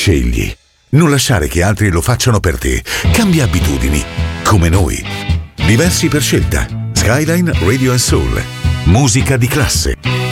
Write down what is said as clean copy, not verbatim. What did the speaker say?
Scegli. Non lasciare che altri lo facciano per te. Cambia abitudini. Come noi. Diversi per scelta. Skyline Radio and Soul. Musica di classe.